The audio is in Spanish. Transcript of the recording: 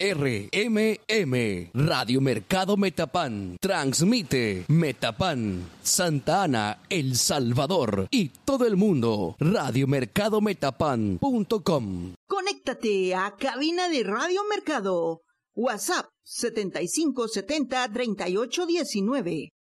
RMM, Radio Mercado Metapán, transmite Metapán, Santa Ana, El Salvador y todo el mundo. radiomercadometapán.com. Conéctate a cabina de Radio Mercado. WhatsApp 7570-3819.